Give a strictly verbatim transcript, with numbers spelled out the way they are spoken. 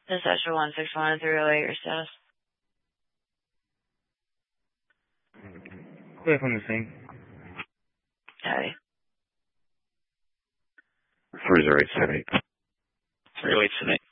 This is Extra one six one three oh eight, your status. Clear from the scene. Howdy. three oh eight seven eight. three oh eight seven eight.